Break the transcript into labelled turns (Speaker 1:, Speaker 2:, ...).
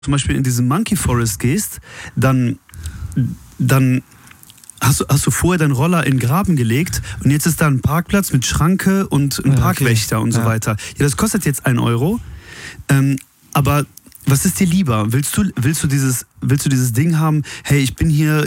Speaker 1: zum Beispiel in diesen Monkey Forest gehst, dann hast du vorher deinen Roller in den Graben gelegt und jetzt ist da ein Parkplatz mit Schranke und ein Parkwächter und so weiter. Ja, das kostet jetzt 1 Euro, aber was ist dir lieber? Willst du dieses Ding haben, hey, ich bin hier